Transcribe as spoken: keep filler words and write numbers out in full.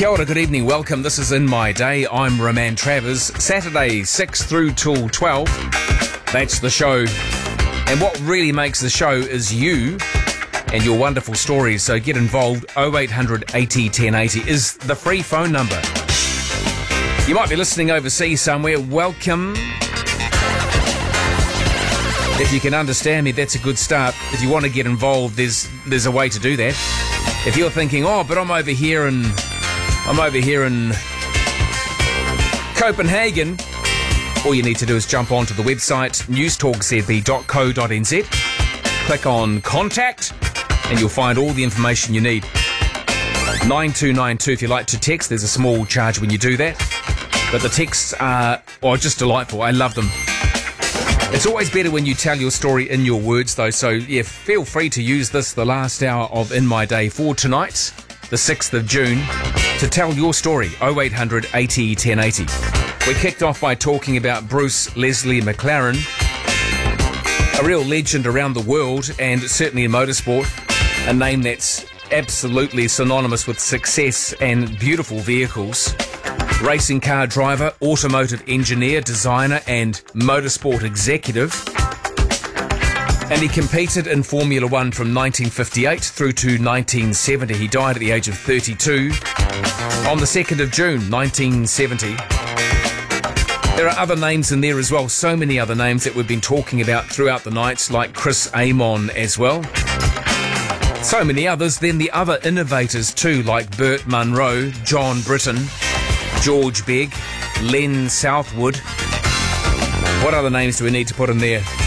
Kia ora, good evening, welcome. This is In My Day. I'm Roman Travers. Saturday, six through till twelve. That's the show. And what really makes the show is you and your wonderful stories. So get involved. oh eight hundred eighty ten eighty is the free phone number. You might be listening overseas somewhere. Welcome. If you can understand me, that's a good start. If you want to get involved, there's there's a way to do that. If you're thinking, oh, but I'm over here in I'm over here in Copenhagen, all you need to do is jump onto the website news talk z b dot co dot n z, click on contact, and you'll find all the information you need. nine two nine two if you like to text. There's a small charge when you do that, but the texts are oh, just delightful. I love them. It's always better when you tell your story in your words, though, so yeah, feel free to use this, the last hour of In My Day, for tonight, the sixth of June, to tell your story. oh eight hundred eighty ten eighty. We kicked off by talking about Bruce Leslie McLaren, a real legend around the world, and certainly in motorsport, a name that's absolutely synonymous with success and beautiful vehicles. Racing car driver, automotive engineer, designer and motorsport executive. And he competed in Formula One from nineteen fifty-eight through to nineteen seventy. He died at the age of thirty-two on the second of June nineteen seventy. There are other names in there as well, so many other names that we've been talking about throughout the night, like Chris Amon as well. So many others. Then the other innovators too, like Burt Munro, John Britton, George Begg, Len Southwood. What other names do we need to put in there?